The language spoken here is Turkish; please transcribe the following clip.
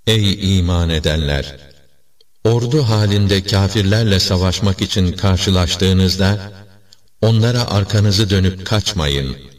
Ey iman edenler! Ordu halinde kâfirlerle savaşmak için karşılaştığınızda, onlara arkanızı dönüp kaçmayın.